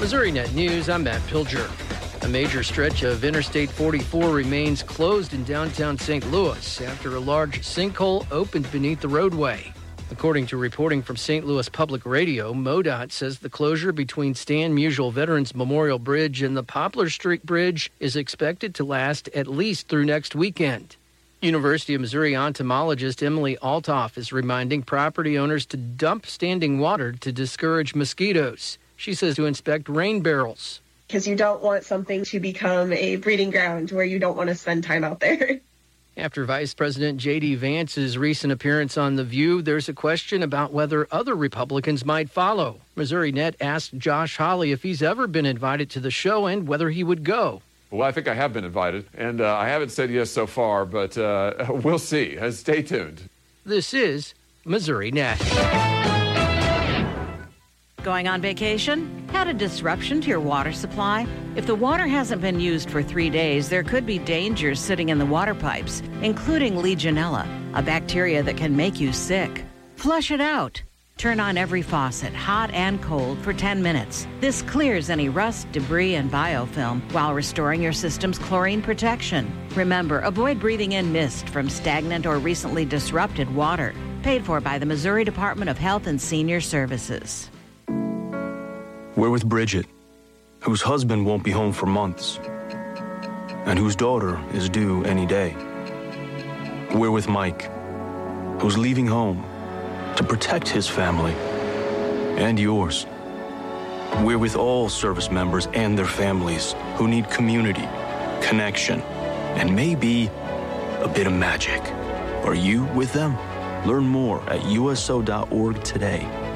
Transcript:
MissouriNet News, I'm Matt Pilger. A major stretch of Interstate 44 remains closed in downtown St. Louis after a large sinkhole opened beneath the roadway. According to reporting from St. Louis Public Radio, MoDOT says the closure between Stan Musial Veterans Memorial Bridge and the Poplar Street Bridge is expected to last at least through next weekend. University of Missouri entomologist Emily Althoff is reminding property owners to dump standing water to discourage mosquitoes. She says to inspect rain barrels. Because you don't want something to become a breeding ground where you don't want to spend time out there. After Vice President J.D. Vance's recent appearance on The View, there's a question about whether other Republicans might follow. MissouriNet asked Josh Hawley if he's ever been invited to the show and whether he would go. Well, I think I have been invited, and I haven't said yes so far, but we'll see. Stay tuned. This is MissouriNet. Going on vacation? Had a disruption to your water supply? If the water hasn't been used for 3 days, there could be dangers sitting in the water pipes, including Legionella, a bacteria that can make you sick. Flush it out. Turn on every faucet, hot and cold, for 10 minutes. This clears any rust, debris, and biofilm while restoring your system's chlorine protection. Remember, avoid breathing in mist from stagnant or recently disrupted water. Paid for by the Missouri Department of Health and Senior Services. We're with Bridget, whose husband won't be home for months, and whose daughter is due any day. We're with Mike, who's leaving home to protect his family and yours. We're with all service members and their families who need community, connection, and maybe a bit of magic. Are you with them? Learn more at uso.org today.